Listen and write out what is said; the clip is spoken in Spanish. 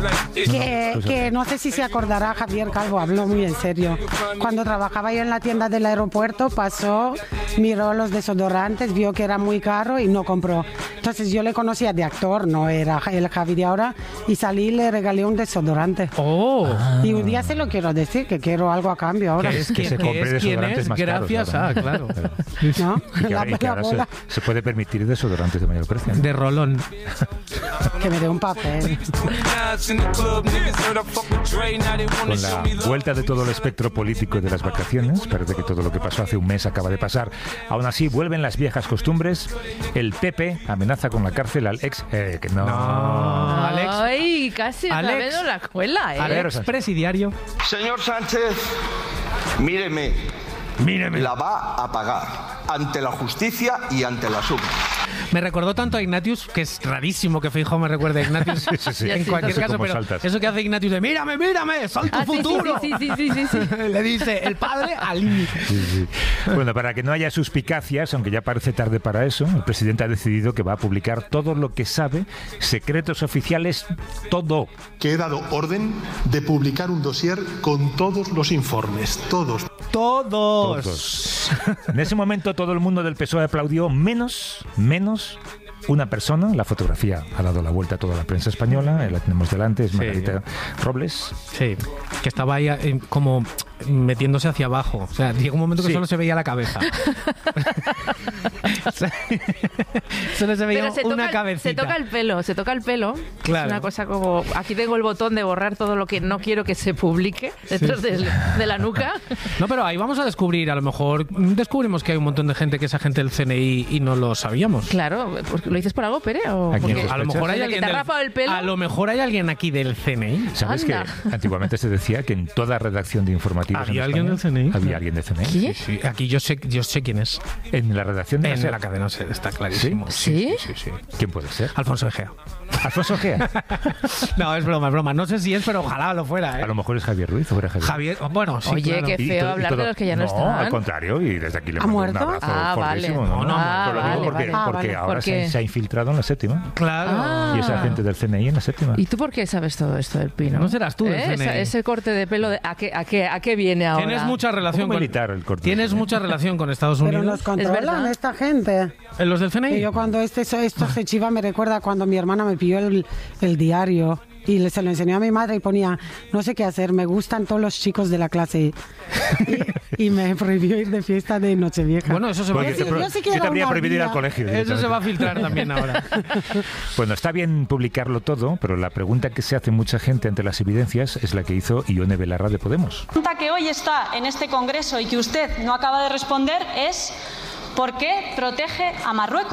Que no sé si se acordará Javier Calvo, habló muy en serio. Cuando trabajaba yo en la tienda del aeropuerto, pasó, miró los desodorantes, vio que era muy caro y no compró. Entonces yo le conocía de actor, no era el Javi de ahora, y salí y le regalé un desodorante. Y un día se lo quiero decir, que quiero algo a cambio ahora. Que se compre desodorantes más caros. Gracias a, claro. ¿No? Y que ahora se puede permitir desodorantes de mayor precio, ¿no? De rolón. Que me dé un papel. Con la vuelta de todo el espectro político de las vacaciones, parece que todo lo que pasó hace un mes acaba de pasar. Aún así, vuelven las viejas costumbres. El PP amenaza con la cárcel al ex... que no. Alex. Ay, casi otra vez en la escuela, Alex presidiario. Señor Sánchez, míreme. Míreme. La va a pagar ante la justicia y ante la suma. Me recordó tanto a Ignatius, que es rarísimo que Feijóo me recuerde a Ignatius. Sí. En cualquier caso, pero saltas. eso que hace Ignatius de mírame, soy tu futuro. Sí. Le dice el padre al límite. Sí. Bueno, para que no haya suspicacias, aunque ya parece tarde para eso, el presidente ha decidido que va a publicar todo lo que sabe, secretos oficiales, todo. Que he dado orden de publicar un dossier con todos los informes, todos. En ese momento todo el mundo del PSOE aplaudió, menos una persona. La fotografía ha dado la vuelta a toda la prensa española, la tenemos delante, es Margarita Robles. Sí, que estaba ahí como metiéndose hacia abajo. O sea, llegó un momento que solo se veía la cabeza. Solo se veía una cabecita. Se toca el pelo. Claro. Es una cosa como... Aquí tengo el botón de borrar todo lo que no quiero que se publique detrás de la nuca. No, pero ahí vamos a descubrir, a lo mejor descubrimos que hay un montón de gente que es agente del CNI y no lo sabíamos. Claro, ¿lo dices por algo, Pere? ¿O porque a lo mejor hay alguien te ha rapado el pelo? A lo mejor hay alguien aquí del CNI. ¿Sabes Anda. que antiguamente se decía que en toda redacción de informativos ¿Había en alguien España del CNI? Había alguien del CNI. ¿Qué? Sí, aquí yo sé quién es. En la redacción de En la cadena SER, está clarísimo. ¿Sí? Sí. ¿Quién puede ser? Alfonso Egea. ¿Alfonso Egea? No, es broma. No sé si es, pero ojalá lo fuera, ¿eh? A lo mejor es Javier Ruiz o era Javier. Bueno, sí, Oye, claro. qué feo hablar de los que ya no están. No, al contrario, y desde aquí le ¿Ha mando un muerto? abrazo Vale. fortísimo. No, Pero lo digo porque vale. ahora ¿Por qué? se ha infiltrado en la séptima. Claro. Y es agente del CNI en la séptima. ¿Y tú por qué sabes todo esto del Pino? No serás tú del CNI. Ese corte de pelo, ¿a qué viene ahora? Tienes mucha relación Un poco militar el corte. Tienes mucha relación con Estados Pero Unidos. nos controlan verdad. esta gente. ¿En los del CNI? Que yo cuando esto se chiva me recuerda cuando mi hermana me pidió el diario y se lo enseñó a mi madre y ponía, no sé qué hacer, me gustan todos los chicos de la clase. Y me prohibió ir de fiesta de Nochevieja. Bueno, eso se va a Porque filtrar. yo te habría prohibido ir al colegio. Eso se va a filtrar también ahora. Bueno, está bien publicarlo todo, pero la pregunta que se hace mucha gente ante las evidencias es la que hizo Ione Belarra de Podemos. La pregunta que hoy está en este Congreso y que usted no acaba de responder es ¿por qué protege a Marruecos?